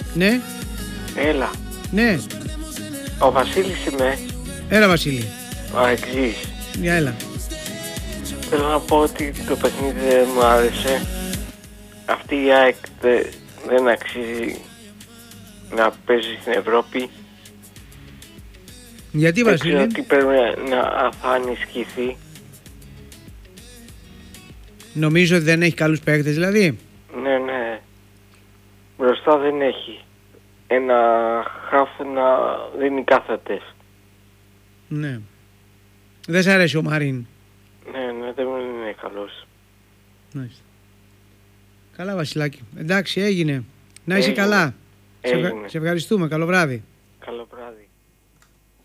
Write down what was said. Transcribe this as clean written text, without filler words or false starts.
Ναι. Έλα. Ναι. Ο Βασίλης είμαι. Έλα Βασίλη. Ο Αεξής. Για έλα. Θέλω να πω ότι το παιχνίδι δεν μου άρεσε. Αυτή η ΑΕΚ δεν αξίζει να παίζει στην Ευρώπη. Γιατί Βασίλη? Ξέρω ότι πρέπει να θα ανισχυθεί. Νομίζω ότι δεν έχει καλούς παίκτες δηλαδή. Ναι, ναι. Μπροστά δεν έχει. Ένα χάφ να δίνει κάθετες. Ναι. Δεν σ' αρέσει ο Μαρίν? Ναι, ναι, δεν είναι καλός. Μάλιστα. Καλά Βασιλάκη. Εντάξει, έγινε. Να είσαι Έγινε. καλά. Έγινε. Σε ευχαριστούμε. Καλό βράδυ.